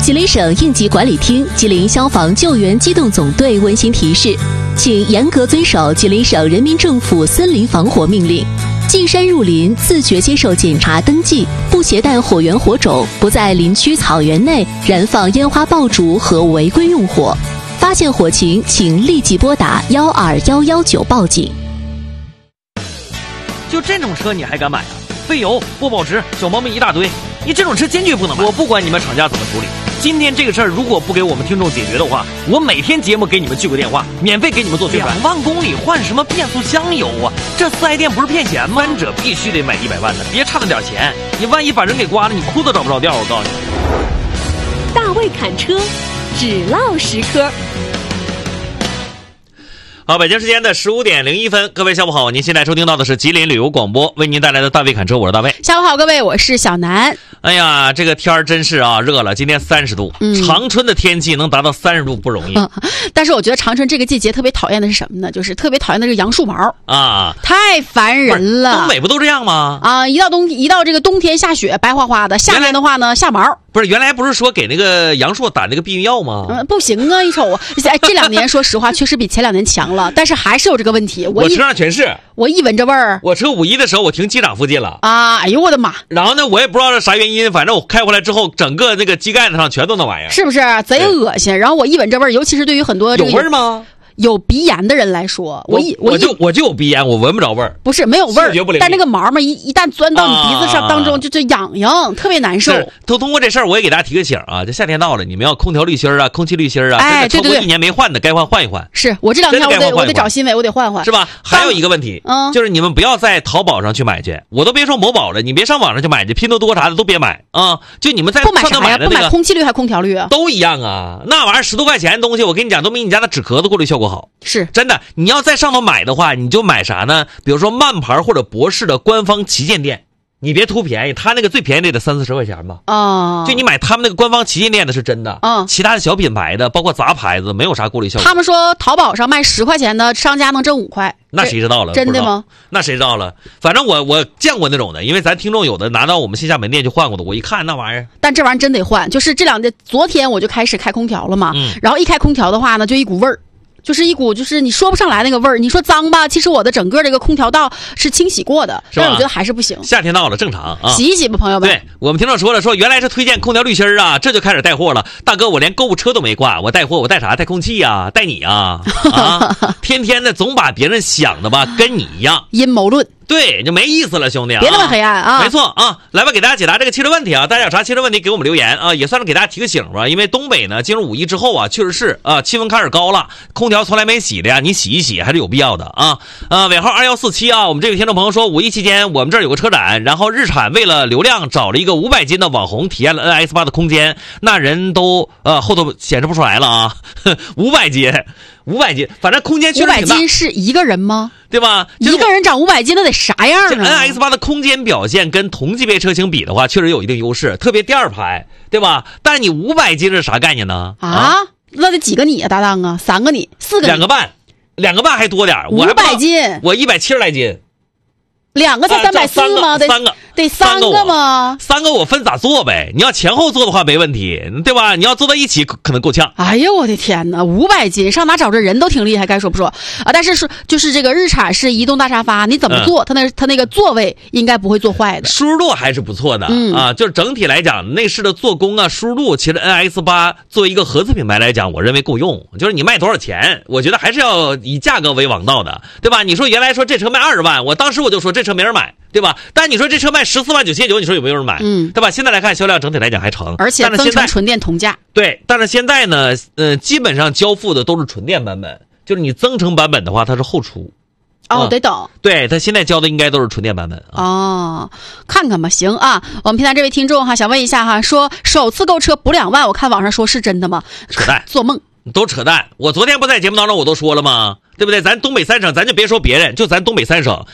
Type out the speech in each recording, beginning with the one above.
吉林省应急管理厅、吉林消防救援机动总队温馨提示，请严格遵守吉林省人民政府森林防火命令。进山入林，自觉接受检查登记，不携带火源火种，不在林区草原内燃放烟花爆竹和违规用火。发现火情，请立即拨打12119报警。 就这种车你还敢买啊？费油、不保值、小毛病一大堆，你这种车坚决不能买。我不管你们厂家怎么处理，今天这个事儿如果不给我们听众解决的话，我每天节目给你们聚个电话，免费给你们做宣传。2万公里换什么变速箱油啊？这4S店不是骗钱吗？三者必须得买100万的，别差那点钱，你万一把人给刮了，你裤子找不着调。我告诉你， 大卫侃车，只唠实科。 好，北京时间的15点01分，各位下午好，您现在收听到的是吉林旅游广播为您带来的大卫侃车，我是大卫。 下午好，各位，我是小南。 哎呀，这个天儿真是啊，热了，今天30度，长春的天气能达到30度不容易。 但是我觉得长春这个季节特别讨厌的是什么呢？就是特别讨厌的是杨树毛啊， 太烦人了。 东北不都这样吗？ 啊，一到这个冬天下雪，白花花的；夏天的话呢，下毛。 不是，原来不是说给那个杨树打那个避孕药吗？ 不行啊，一瞅啊，这2年说实话确实比前2年强了，但是还是有这个问题。 我车上全是， 我一闻这味儿， 我车5.1的时候我停机场附近了啊！哎呦我的妈！ 然后呢，我也不知道是啥原因，反正我开回来之后，整个那个机盖子上全都那玩意儿， 是不是贼恶心？然后我一闻这味儿，尤其是对于很多有味儿吗？ 有鼻炎的人来说， 我就有鼻炎，我闻不着味儿。 不是没有味儿，但那个毛嘛一旦钻到你鼻子上当中，就痒痒，特别难受。 通过这事儿，我也给大家提个醒啊，这夏天到了，你们要空调滤芯啊、空气滤芯啊， 哎， 超过1年没换的，该换一换。 是我这2天我得找新伟，我得换换， 是吧？还有一个问题，就是你们不要在淘宝上去买去，我都别说某宝了，你别上网上去买去，拼多多啥的都别买啊！就你们在不买啥呀？不买空气滤还空调滤啊？ 都一样啊，那玩意儿10多块钱的东西，我跟你讲，都没你家的纸壳子过滤效果好。 是真的，你要在上头买的话，你就买啥呢？比如说曼牌或者博士的官方旗舰店，你别图便宜，他那个最便宜的得30-40块钱吧。就你买他们那个官方旗舰店的是真的。其他的小品牌的，包括杂牌子，没有啥过滤效果。 他们说淘宝上卖10块钱的，商家能挣5块， 那谁知道了？ 真的吗？ 那谁知道了？反正我见过那种的，因为咱听众有的拿到我们线下门店去换过的，我一看那玩意儿。 但这玩意儿真得换，就是昨天我就开始开空调了嘛，然后一开空调的话呢，就一股味儿。就是一股就是你说不上来那个味儿，你说脏吧，其实我的整个这个空调道是清洗过的，但是我觉得还是不行。 夏天到了，正常啊， 洗一洗吧，朋友们。 对，我们听众说原来是推荐空调滤芯啊，这就开始带货了。大哥，我连购物车都没挂，我带货，我带啥？带空气呀，带你啊，天天的总把别人想的吧跟你一样， 阴谋论。 对，就没意思了，兄弟啊！ 别那么黑暗啊！ 没错啊，来吧，给大家解答这个汽车问题啊！大家有啥汽车问题给我们留言啊，也算是给大家提个醒吧。因为东北呢，进入5.1之后啊，确实是气温开始高了，空调从来没洗的呀，你洗一洗还是有必要的啊。尾号2147啊，我们这位听众朋友说，5.1期间我们这儿有个车展，然后日产为了流量找了一个500斤的网红体验了 NS8 的空间，那人都后头显示不出来了啊，500斤，反正空间确实挺大。 500斤是一个人吗？ 对吧？ 一个人长500斤，那得啥样啊？ NS8 的空间表现跟同级别车型比的话，确实有一定优势，特别第2排，对吧？但是你500斤是啥概念呢？ 那得几个你啊，搭档啊？3个你，4个你 ？2个半还多点 ，500斤， 我170来斤。 2个才340吗？ 得3个， 得3个吗 ？3个我分咋做呗？你要前后做的话没问题，对吧？你要坐在一起可能够呛。 哎呦我的天哪，500斤上哪找这人都挺厉害，该说不说啊？但是就是这个日产是移动大沙发，你怎么坐，它那个座位应该不会坐坏的， 舒适度还是不错的啊。就是整体来讲，内饰的做工啊，舒适度，其实 NS8 作为一个合资品牌来讲，我认为够用。就是你卖多少钱，我觉得还是要以价格为王道的，对吧？你说原来说这车卖20万，我当时我就说这车没人买，对吧？但你说这车卖14万9,900，你说有没有人买？对吧？现在来看销量整体来讲还成， 而且增程纯电同价。 对，但是现在呢，基本上交付的都是纯电版本，就是你增程版本的话，它是后出。 得等。 对，他现在交的应该都是纯电版本看看吧，行啊。我们平台这位听众想问一下哈，说首次购车补2万，我看网上说是真的吗？ 扯淡， 做梦。 都扯淡！我昨天不在节目当中我都说了吗？对不对？咱东北3省，咱就别说别人，就咱东北3省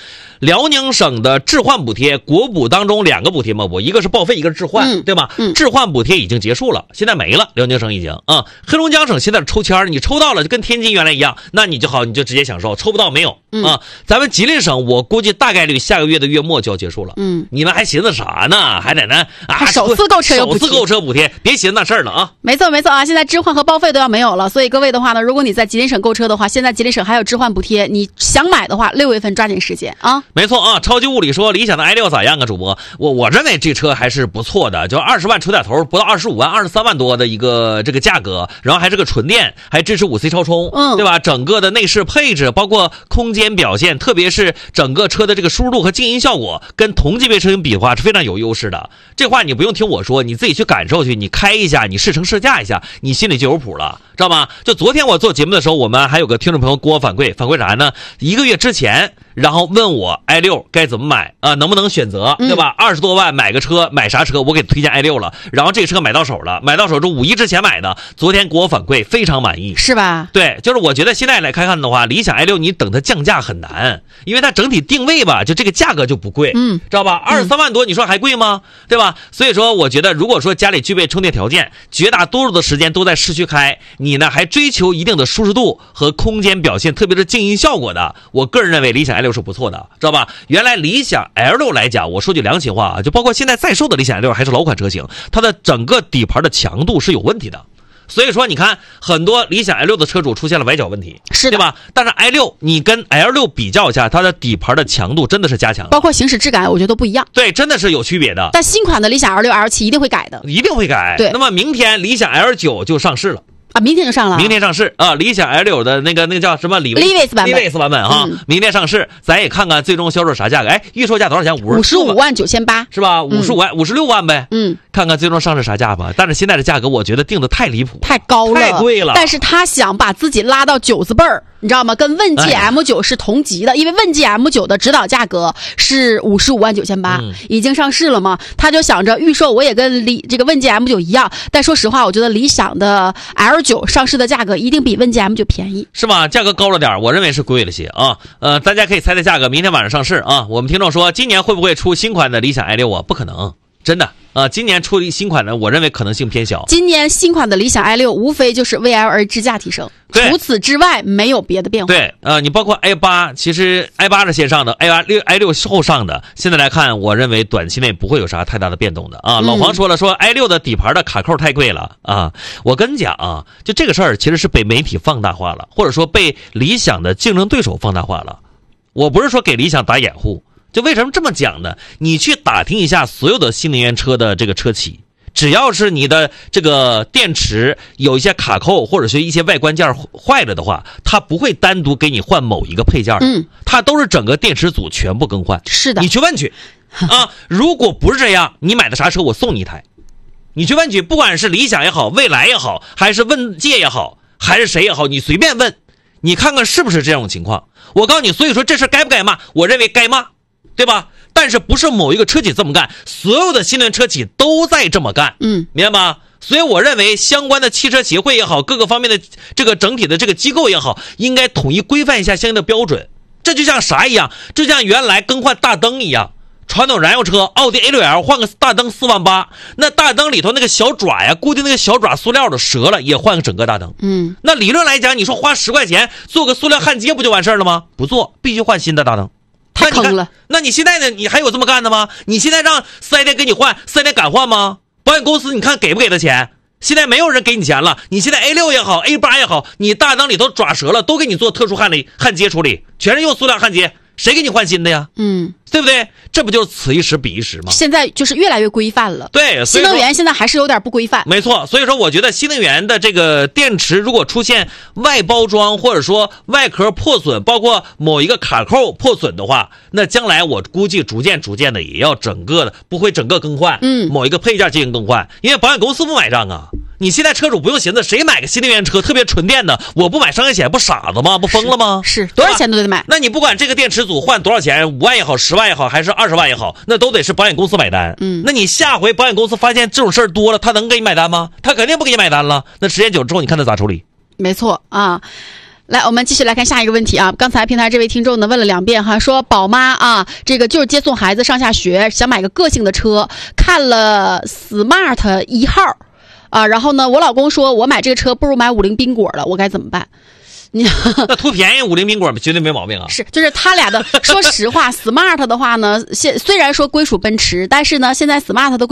辽宁省的置换补贴，国补当中2个补贴嘛，一个是报废，一个是置换，对吧？置换补贴已经结束了，现在没了，辽宁省已经啊。黑龙江省现在抽签，你抽到了就跟天津原来一样，那你就好，你就直接享受；抽不到没有啊。咱们吉林省，我估计大概率下个月的月末就要结束了。你们还寻思啥呢？还在那啊？ 首次购车补贴，别寻思那事儿了啊！ 没错啊，现在置换和报废都要没有了，所以各位的话呢，如果你在吉林省购车的话，现在吉林省还有置换补贴，你想买的话，6月份抓紧时间啊！ 没错啊，超级物理说理想的 i6咋样啊？主播，我认为这车还是不错的，就20万出点头，不到25万，23万多的一个这个价格，然后还是个纯电，还支持5C 超充，对吧？整个的内饰配置，包括空间表现，特别是整个车的这个舒适度和静音效果，跟同级别车型比的话是非常有优势的。这话你不用听我说，你自己去感受去，你开一下，你试乘试驾一下，你心里就有谱了，知道吗？就昨天我做节目的时候，我们还有个听众朋友给我反馈啥呢？1个月之前，然后问我 i6 该怎么买啊，能不能选择，对吧？20多万买个车，买啥车？我给推荐 i6 了，然后这个车买到手了，买到手是5一之前买的，昨天给我反馈非常满意， 是吧？ 对，就是我觉得现在来看的话，理想 i6 你等它降价很难，因为它整体定位吧，就这个价格就不贵，知道吧？23万多，你说还贵吗？对吧？所以说，我觉得如果说家里具备充电条件，绝大多数的时间都在市区开，你呢还追求一定的舒适度和空间表现，特别是静音效果的，我个人认为理想 i6 是不错的，知道吧？原来理想 L6 来讲，我说句良心话啊，就包括现在在售的理想 L6 还是老款车型，它的整个底盘的强度是有问题的。所以说你看很多理想 L6 的车主出现了崴脚问题， 是的， 对吧？但是 i6 你跟 L6 比较一下，它的底盘的强度真的是加强了， 包括行驶质感我觉得都不一样， 对，真的是有区别的。 但新款的理想 L6、L7 一定会改的， 一定会改。 对， 那么明天理想 L9 就上市了啊，明天就上了， 明天上市啊！理想 L6 的那个叫什么 Levis 版本啊，明天上市，咱也看看最终销售啥价格。哎，预售价多少钱？55 万9800 是吧？55万，56万呗。看看最终上市啥价吧。但是现在的价格，我觉得定的太离谱， 太高了， 太贵了。 但是他想把自己拉到9字辈儿，你知道吗？跟问界 M9 是同级的，因为问界 M9 的指导价格是55万9800，已经上市了嘛。他就想着预售我也跟这个问界 M9 一样，但说实话，我觉得理想的 L9 上市的价格一定比问界 M9 便宜， 是吧？价格高了点，我认为是贵了些啊。大家可以猜猜价格，明天晚上上市啊。我们听众说，今年会不会出新款的理想 i6 啊？不可能，真的。今年出新款的，我认为可能性偏小。 今年新款的理想 i6 无非就是为 L 支架提升，除此之外没有别的变化。 对，你包括 i8， 其实 i8 是先上的 ，i6 是后上的。现在来看，我认为短期内不会有啥太大的变动的啊。老黄说了，说 i6 的底盘的卡扣太贵了啊。我跟你讲啊，就这个事儿其实是被媒体放大化了，或者说被理想的竞争对手放大化了。我不是说给理想打掩护。就为什么这么讲呢？你去打听一下所有的新能源车的这个车企，只要是你的这个电池有一些卡扣或者是一些外观件坏了的话，它不会单独给你换某一个配件的，它都是整个电池组全部更换。 是的， 你去问去啊！如果不是这样，你买的啥车我送你一台。你去问去，不管是理想也好，蔚来也好，还是问界也好，还是谁也好，你随便问，你看看是不是这种情况。我告诉你，所以说这事该不该骂？我认为该骂。对吧？但是不是某一个车企这么干，所有的新能源车企都在这么干，明白吗？所以我认为相关的汽车协会也好，各个方面的这个整体的这个机构也好，应该统一规范一下相应的标准。这就像啥一样？就像原来更换大灯一样，传统燃油车奥迪 A6L 换个大灯4万8，那大灯里头那个小爪呀，固定那个小爪塑料的折了，也换个整个大灯。那理论来讲，你说花10块钱做个塑料焊接不就完事儿了吗？不做，必须换新的大灯。 太坑了。 那你现在呢？你还有这么干的吗？你现在让4S店给你换，4S店敢换吗？保险公司你看给不给他钱？现在没有人给你钱了。你现在 A6 也好 A8 也好，你大灯里头爪折了，都给你做特殊焊接处理，全是用塑料焊接，谁给你换新的呀？对不对？这不就是此一时彼一时吗？ 现在就是越来越规范了。 对， 新能源现在还是有点不规范。 没错，所以说我觉得新能源的这个电池如果出现外包装或者说外壳破损，包括某一个卡扣破损的话，那将来我估计逐渐的也要整个的不会整个更换，某一个配件进行更换，因为保险公司不买账啊。你现在车主不用寻思，谁买个新能源车特别纯电的，我不买商业险不傻子吗？不疯了吗？ 是多少钱都得买。 那你不管这个电池组换多少钱，5万也好，10万也好，还是20万也好，那都得是保险公司买单。那你下回保险公司发现这种事儿多了，他能给你买单吗？他肯定不给你买单了。那时间久之后，你看他咋处理？ 没错啊。 来，我们继续来看下一个问题啊。刚才平台这位听众呢问了2遍哈，说宝妈啊，这个就是接送孩子上下学，想买个个性的车，看了 Smart 1号啊，然后呢，我老公说我买这个车不如买50宾果了，我该怎么办？ 那图便宜50宾果绝对没毛病啊。 是，就是他俩的。说实话，Smart 的话呢，虽然说归属奔驰，但是呢，现在 Smart 都归